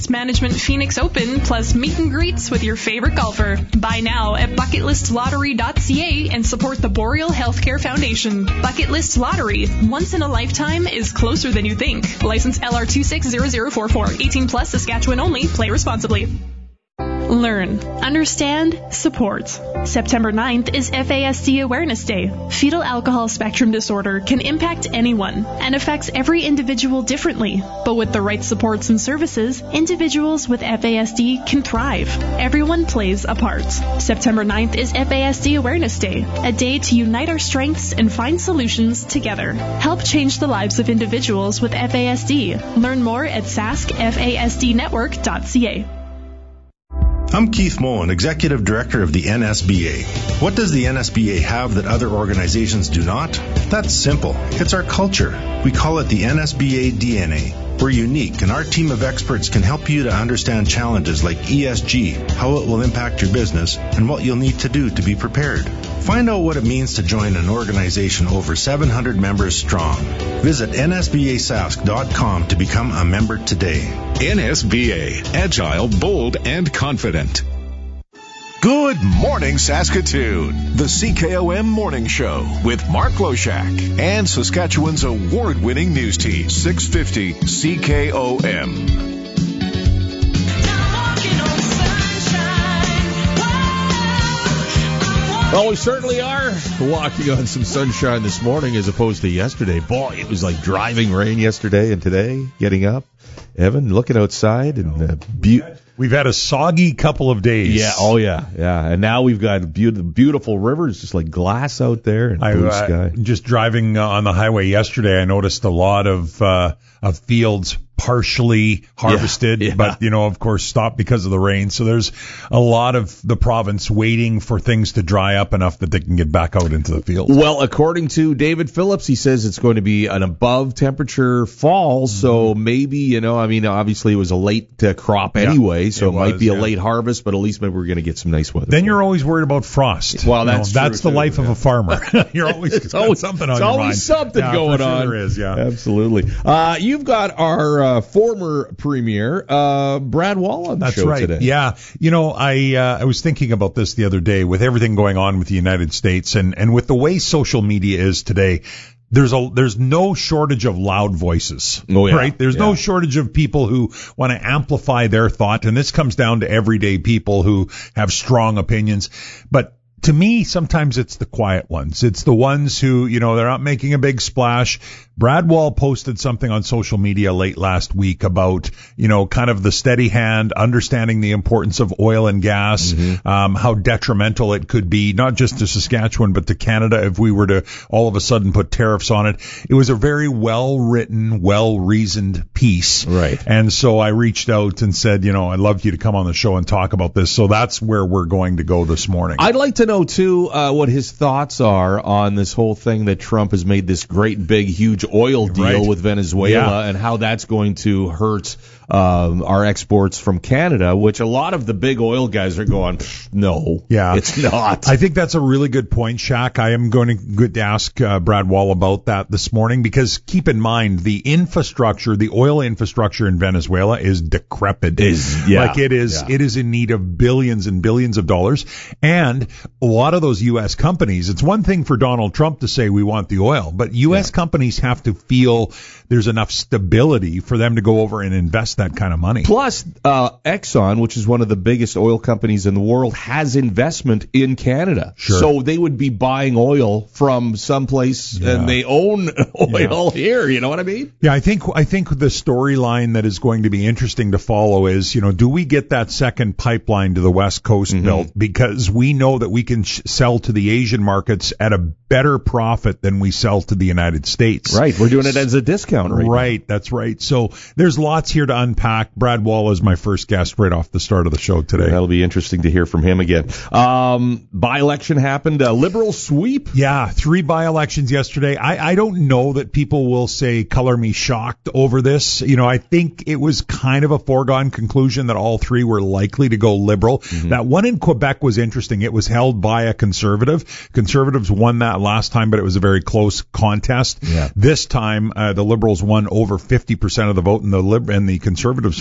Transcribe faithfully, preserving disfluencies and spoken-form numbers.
Management Phoenix Open plus meet and greets with your favorite golfer. Buy now at bucket list lottery dot c a and support the Boreal Healthcare Foundation. Bucket List Lottery. Once in a lifetime is closer than you think. License L R two six zero zero four four. eighteen plus, Saskatchewan only. Play responsibly. Learn, understand, support. September ninth is F A S D Awareness Day. Fetal alcohol spectrum disorder can impact anyone and affects every individual differently. But with the right supports and services, individuals with F A S D can thrive. Everyone plays a part. September ninth is F A S D Awareness Day, a day to unite our strengths and find solutions together. Help change the lives of individuals with F A S D. Learn more at sask f a s d network dot c a. I'm Keith Moen, Executive Director of the N S B A. What does the N S B A have that other organizations do not? That's simple. It's our culture. We call it the N S B A D N A. We're unique, and our team of experts can help you to understand challenges like E S G, how it will impact your business, and what you'll need to do to be prepared. Find out what it means to join an organization over seven hundred members strong. Visit n s b a sask dot com to become a member today. N S B A, agile, bold, and confident. Good morning, Saskatoon. The C K O M Morning Show with Mark Loshak and Saskatchewan's award-winning news team, six fifty C K O M. Well, we certainly are walking on some sunshine this morning as opposed to yesterday. Boy, it was like driving rain yesterday and today, getting up. Evan, looking outside and uh, be- We've had a soggy couple of days. Yeah, oh yeah, yeah. And now we've got be- beautiful rivers, just like glass out there and I, blue uh, sky. Just driving uh, on the highway yesterday, I noticed a lot of uh, of fields partially harvested, yeah, yeah. but, you know, of course, stopped because of the rain. So there's a lot of the province waiting for things to dry up enough that they can get back out into the fields. Well, according to David Phillips, he says it's going to be an above temperature fall. So maybe, you know, I mean, obviously it was a late uh, crop anyway, yeah, so it, it might was, be a yeah. late harvest, but at least maybe we're going to get some nice weather. Then you're always worried about frost. Well, that's you know, that's true the too, life yeah. of a farmer. You're always it's always something on it's your always mind. something yeah, going for sure on. There is, yeah, absolutely. Uh, you've got our uh, former premier, uh, Brad Wall, on the That's show right. today. Yeah, you know, I uh, I was thinking about this the other day with everything going on with the United States and and with the way social media is today. There's a there's no shortage of loud voices, oh, yeah. right? There's yeah. no shortage of people who want to amplify their thought, and this comes down to everyday people who have strong opinions. But to me, sometimes it's the quiet ones. It's the ones who, you know, they're not making a big splash. Brad Wall posted something on social media late last week about, you know, kind of the steady hand, understanding the importance of oil and gas, mm-hmm. um, how detrimental it could be, not just to Saskatchewan, but to Canada if we were to all of a sudden put tariffs on it. It was a very well-written, well-reasoned piece. Right. And so I reached out and said, you know, I'd love you to come on the show and talk about this. So that's where we're going to go this morning. I'd like to know, too, uh, what his thoughts are on this whole thing that Trump has made this great, big, huge oil deal right. with Venezuela yeah. and how that's going to hurt um, our exports from Canada, which a lot of the big oil guys are going, no, yeah. it's not. I think that's a really good point, Shaq. I am going to ask uh, Brad Wall about that this morning because keep in mind the infrastructure, the oil infrastructure in Venezuela is decrepit. Is, yeah. Like it is, yeah. it is in need of billions and billions of dollars. And a lot of those U S companies, it's one thing for Donald Trump to say we want the oil, but U S yeah. companies have to feel there's enough stability for them to go over and invest that kind of money. Plus, uh, Exxon, which is one of the biggest oil companies in the world, has investment in Canada. Sure. So they would be buying oil from someplace yeah. and they own oil yeah. here. You know what I mean? Yeah, I think I think the storyline that is going to be interesting to follow is, you know, do we get that second pipeline to the West Coast mm-hmm. built? Because we know that we can sh- sell to the Asian markets at a better profit than we sell to the United States. Right. We're doing it as a discount right Right, now. That's right. So there's lots here to unpack. Brad Wall is my first guest right off the start of the show today. That'll be interesting to hear from him again. Um, by-election happened, a Liberal sweep. Yeah, three by-elections yesterday. I, I don't know that people will say color me shocked over this. You know, I think it was kind of a foregone conclusion that all three were likely to go Liberal. Mm-hmm. That one in Quebec was interesting. It was held by a Conservative. Conservatives won that last time, but it was a very close contest. Yeah. This time, uh, the Liberals won over fifty percent of the vote, and the Lib- and the Conservatives